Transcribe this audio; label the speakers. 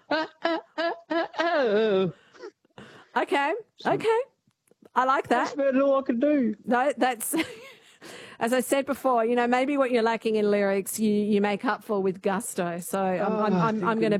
Speaker 1: Okay. I like
Speaker 2: That's
Speaker 1: that.
Speaker 2: about all I can do.
Speaker 1: No, that's, as I said before, maybe what you're lacking in lyrics, you make up for with gusto. So I'm going to